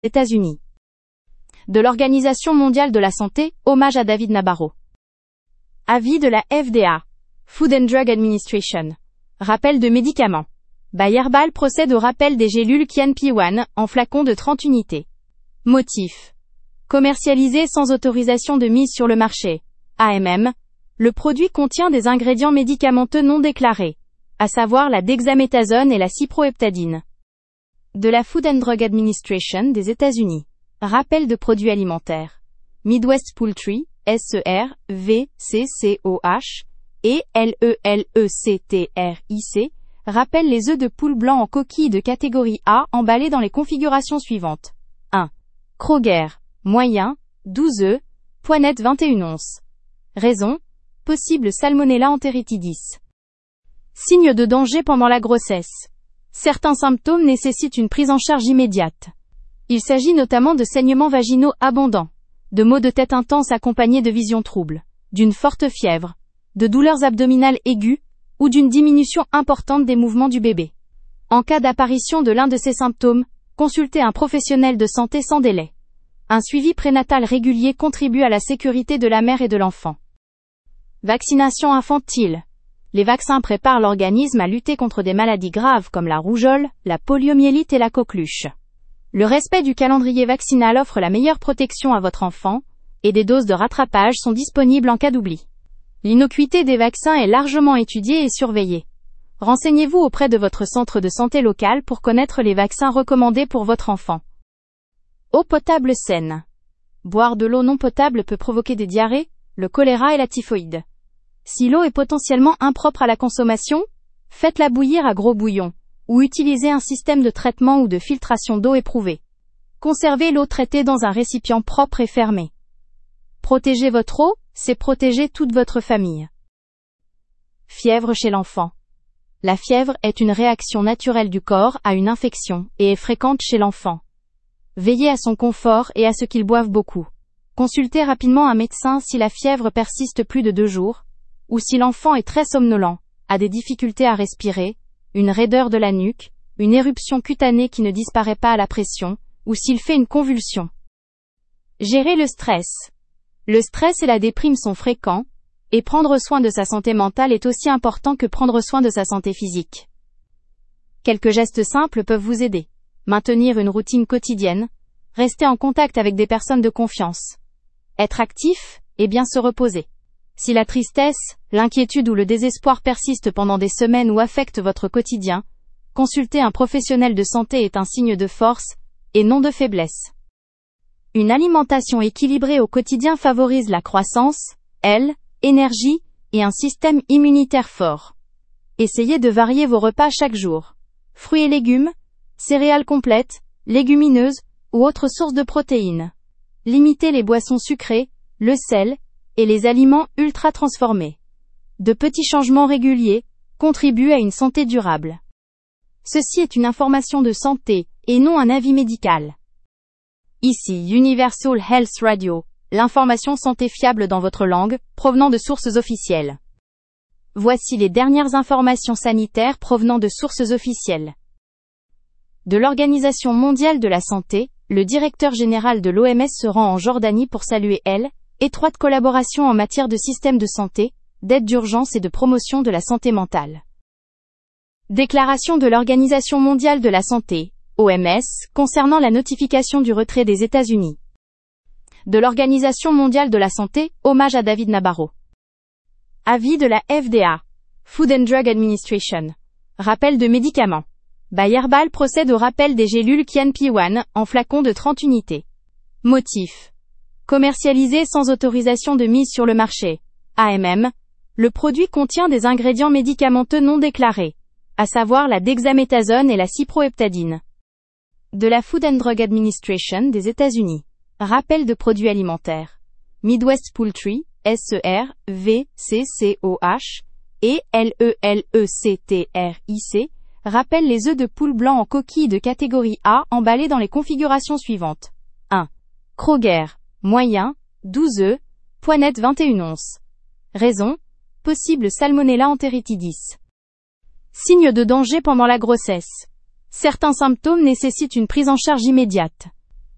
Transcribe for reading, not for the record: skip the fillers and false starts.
États-Unis. De l'Organisation mondiale de la santé, hommage à David Nabarro. Avis de la FDA, Food and Drug Administration. Rappel de médicaments. Bayer-Herbal procède au rappel des gélules Kianpi-1 en flacon de 30 unités. Motif. Commercialisé sans autorisation de mise sur le marché. AMM. Le produit contient des ingrédients médicamenteux non déclarés, à savoir la dexaméthasone et la cyproheptadine. De la Food and Drug Administration des États-Unis. Rappel de produits alimentaires. Midwest Poultry, SER, VCCOH, et LELECTRIC, rappelle les œufs de poule blanc en coquille de catégorie A emballés dans les configurations suivantes. 1. Kroger, moyen, 12 œufs, poids net 21 onces. Raison, possible Salmonella enteritidis. Signe de danger pendant la grossesse. Certains symptômes nécessitent une prise en charge immédiate. Il s'agit notamment de saignements vaginaux abondants, de maux de tête intenses accompagnés de visions troubles, d'une forte fièvre, de douleurs abdominales aiguës ou d'une diminution importante des mouvements du bébé. En cas d'apparition de l'un de ces symptômes, consultez un professionnel de santé sans délai. Un suivi prénatal régulier contribue à la sécurité de la mère et de l'enfant. Vaccination infantile. Les vaccins préparent l'organisme à lutter contre des maladies graves comme la rougeole, la poliomyélite et la coqueluche. Le respect du calendrier vaccinal offre la meilleure protection à votre enfant, et des doses de rattrapage sont disponibles en cas d'oubli. L'innocuité des vaccins est largement étudiée et surveillée. Renseignez-vous auprès de votre centre de santé local pour connaître les vaccins recommandés pour votre enfant. Eau potable saine. Boire de l'eau non potable peut provoquer des diarrhées, le choléra et la typhoïde. Si l'eau est potentiellement impropre à la consommation, faites-la bouillir à gros bouillon, ou utilisez un système de traitement ou de filtration d'eau éprouvé. Conservez l'eau traitée dans un récipient propre et fermé. Protéger votre eau, c'est protéger toute votre famille. Fièvre chez l'enfant. La fièvre est une réaction naturelle du corps à une infection et est fréquente chez l'enfant. Veillez à son confort et à ce qu'il boive beaucoup. Consultez rapidement un médecin si la fièvre persiste plus de 2 jours, ou si l'enfant est très somnolent, a des difficultés à respirer, une raideur de la nuque, une éruption cutanée qui ne disparaît pas à la pression, ou s'il fait une convulsion. Gérer le stress. Le stress et la déprime sont fréquents, et prendre soin de sa santé mentale est aussi important que prendre soin de sa santé physique. Quelques gestes simples peuvent vous aider. Maintenir une routine quotidienne, rester en contact avec des personnes de confiance, être actif et bien se reposer. Si la tristesse, l'inquiétude ou le désespoir persistent pendant des semaines ou affectent votre quotidien, consulter un professionnel de santé est un signe de force, et non de faiblesse. Une alimentation équilibrée au quotidien favorise la croissance, énergie, et un système immunitaire fort. Essayez de varier vos repas chaque jour. Fruits et légumes, céréales complètes, légumineuses, ou autres sources de protéines. Limitez les boissons sucrées, le sel, et les aliments ultra transformés. De petits changements réguliers contribuent à une santé durable. Ceci est une information de santé, et non un avis médical. Ici Universal Health Radio, l'information santé fiable dans votre langue, provenant de sources officielles. Voici les dernières informations sanitaires provenant de sources officielles. De l'Organisation mondiale de la santé, le directeur général de l'OMS se rend en Jordanie pour saluer étroite collaboration en matière de système de santé, d'aide d'urgence et de promotion de la santé mentale. Déclaration de l'Organisation mondiale de la santé, OMS, concernant la notification du retrait des États-Unis. De l'Organisation mondiale de la santé, hommage à David Nabarro. Avis de la FDA, Food and Drug Administration. Rappel de médicaments. Bayer-Herbal procède au rappel des gélules Kianpi-1 en flacon de 30 unités. Motif. Commercialisé sans autorisation de mise sur le marché. AMM. Le produit contient des ingrédients médicamenteux non déclarés, à savoir la dexaméthasone et la cyproheptadine. De la Food and Drug Administration des États-Unis. Rappel de produits alimentaires. Midwest Poultry, SER, VCCOH, et LELECTRIC, rappelle les œufs de poule blanc en coquille de catégorie A emballés dans les configurations suivantes. 1. Kroger, moyen, 12 œufs, poids net 21 onces. Raison, possible Salmonella enteritidis. Signe de danger pendant la grossesse. Certains symptômes nécessitent une prise en charge immédiate.